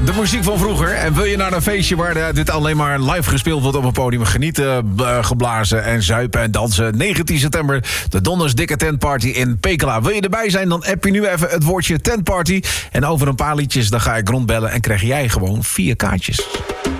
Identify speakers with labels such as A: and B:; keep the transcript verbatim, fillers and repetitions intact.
A: De muziek van vroeger. En wil je naar een feestje waar uh, dit alleen maar live gespeeld wordt op een podium? Genieten, uh, geblazen en zuipen en dansen. negentien september, de Donders Dikke Tentparty in Pekela. Wil je erbij zijn, dan app je nu even het woordje Tentparty. En over een paar liedjes dan ga ik rondbellen en krijg jij gewoon vier kaartjes.